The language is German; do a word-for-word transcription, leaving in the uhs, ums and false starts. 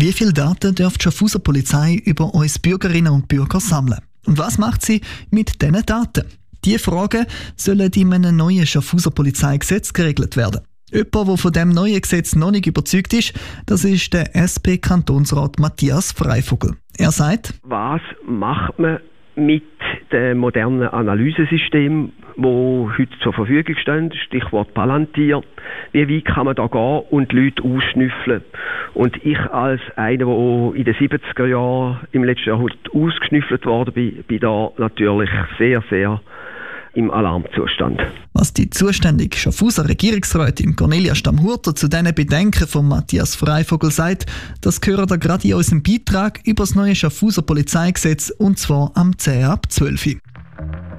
Wie viele Daten darf die Schaffhauser Polizei über uns Bürgerinnen und Bürger sammeln? Und was macht sie mit diesen Daten? Diese Fragen sollen in einem neuen Schaffhauser Polizeigesetz geregelt werden. Jemand, der von diesem neuen Gesetz noch nicht überzeugt ist, das ist der S P-Kantonsrat Matthias Freivogel. Er sagt: Was macht man mit dem modernen Analysesystem, wo heute zur Verfügung stehen, Stichwort Palantir? Wie weit kann man da gehen und die Leute ausschnüffeln? Und ich als einer, der in den siebziger Jahren im letzten Jahrhundert ausgeschnüffelt worden bin, bin da natürlich sehr, sehr im Alarmzustand. Was die zuständige Schaffhauser Regierungsrätin Cornelia Stamm-Hurter zu diesen Bedenken von Matthias Freivogel sagt, das gehört da gerade in unserem Beitrag über das neue Schaffhauser Polizeigesetz, und zwar am zehn ab zwölf.